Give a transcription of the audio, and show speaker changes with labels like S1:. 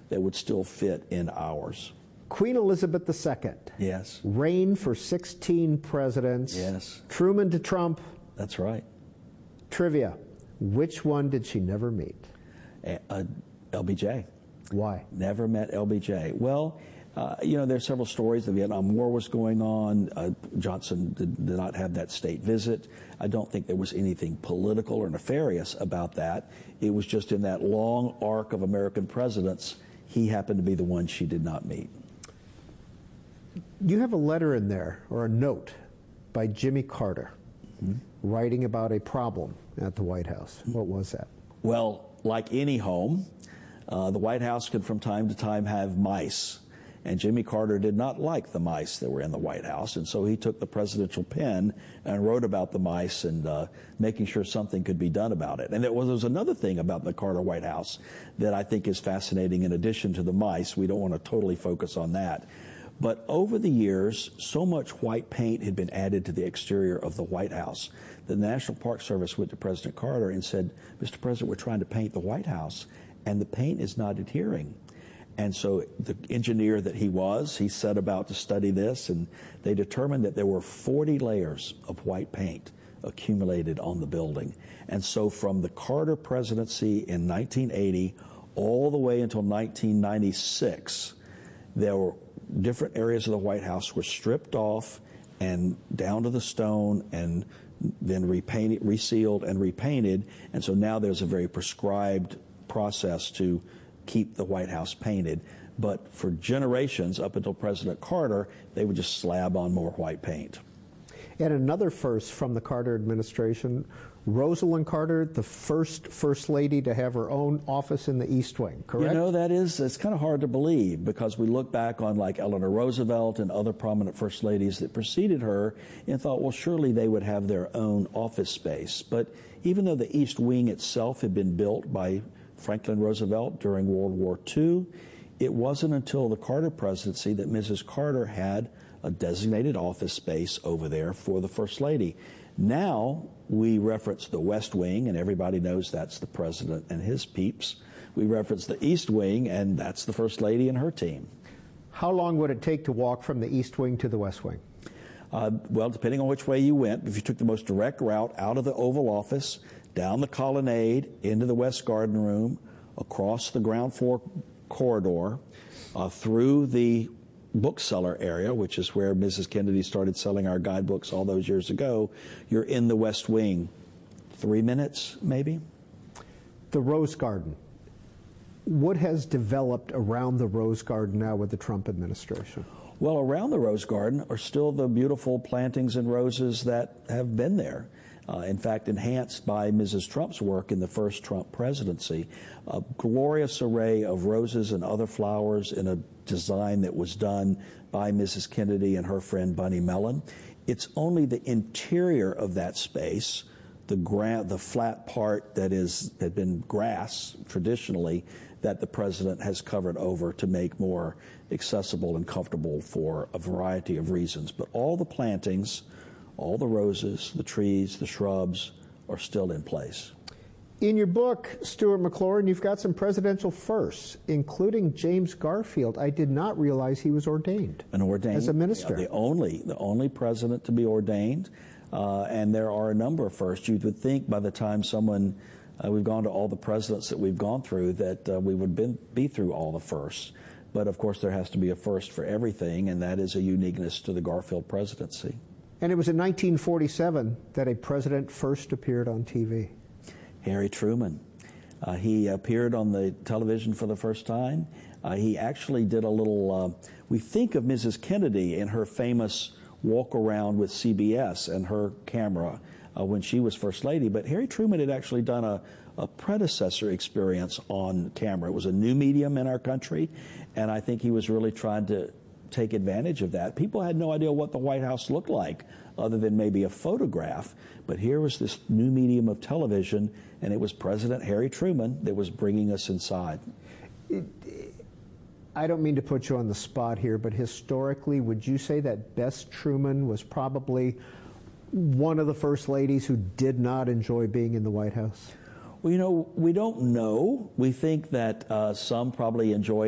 S1: that would still fit in ours.
S2: Queen Elizabeth II.
S1: Yes.
S2: Reigned for 16 presidents.
S1: Yes.
S2: Truman to Trump.
S1: That's right.
S2: Trivia. Which one did she never meet?
S1: LBJ.
S2: Why?
S1: Never met LBJ. Well, there's several stories. The Vietnam War was going on. Johnson did not have that state visit. I don't think there was anything political or nefarious about that. It was just in that long arc of American presidents, he happened to be the one she did not meet.
S2: You have a letter in there, or a note, by Jimmy Carter, writing about a problem at the White House. What was that?
S1: Well, like any home, the White House could from time to time have mice. And Jimmy Carter did not like the mice that were in the White House, and so he took the presidential pen and wrote about the mice and making sure something could be done about it. And there was another thing about the Carter White House that I think is fascinating in addition to the mice. We don't want to totally focus on that. But over the years, so much white paint had been added to the exterior of the White House. The National Park Service went to President Carter and said, Mr. President, we're trying to paint the White House, and the paint is not adhering. And so the engineer that he set about to study this, and they determined that there were 40 layers of white paint accumulated on the building. And so from the Carter presidency in 1980 all the way until 1996, there were different areas of the White House were stripped off and down to the stone and then repainted, resealed and repainted. And so now there's a very prescribed process to keep the White House painted. But for generations, up until President Carter, they would just slab on more white paint.
S2: And another first from the Carter administration, Rosalind Carter, the first lady to have her own office in the East Wing, correct?
S1: It's kind of hard to believe, because we look back on like Eleanor Roosevelt and other prominent first ladies that preceded her and thought, well, surely they would have their own office space. But even though the East Wing itself had been built by Franklin Roosevelt during World War II, it wasn't until the Carter presidency that Mrs. Carter had a designated office space over there for the First Lady. Now we reference the West Wing, and everybody knows that's the president and his peeps. We reference the East Wing, and that's the First Lady and her team.
S2: How long would it take to walk from the East Wing to the West Wing?
S1: Well, depending on which way you went, if you took the most direct route out of the Oval Office, down the colonnade, into the West Garden Room, across the ground floor corridor, through the bookseller area, which is where Mrs. Kennedy started selling our guidebooks all those years ago, you're in the West Wing. 3 minutes, maybe?
S2: The Rose Garden. What has developed around the Rose Garden now with the Trump administration?
S1: Well, around the Rose Garden are still the beautiful plantings and roses that have been there. In fact, enhanced by Mrs. Trump's work in the first Trump presidency. A glorious array of roses and other flowers in a design that was done by Mrs. Kennedy and her friend Bunny Mellon. It's only the interior of that space, the flat part that had been grass traditionally, that the president has covered over to make more accessible and comfortable for a variety of reasons. But all the plantings, all the roses, the trees, the shrubs are still in place.
S2: In your book, Stuart McLaurin, you've got some presidential firsts, including James Garfield. I did not realize he was ordained as a minister.
S1: Yeah, the only president to be ordained. And there are a number of firsts. You would think by the time we've gone to all the presidents that we've gone through, that we would be through all the firsts. But of course, there has to be a first for everything, and that is a uniqueness to the Garfield presidency.
S2: And it was in 1947 that a president first appeared on TV.
S1: Harry Truman. He appeared on the television for the first time. He actually did a little, we think of Mrs. Kennedy in her famous walk around with CBS and her camera when she was First Lady, but Harry Truman had actually done a predecessor experience on camera. It was a new medium in our country, and I think he was really trying to take advantage of that. People had no idea what the White House looked like other than maybe a photograph, but here was this new medium of television, and it was President Harry Truman that was bringing us inside.
S2: I don't mean to put you on the spot here, but historically, would you say that Bess Truman was probably one of the first ladies who did not enjoy being in the White House?
S1: Well, we don't know. We think that some probably enjoyed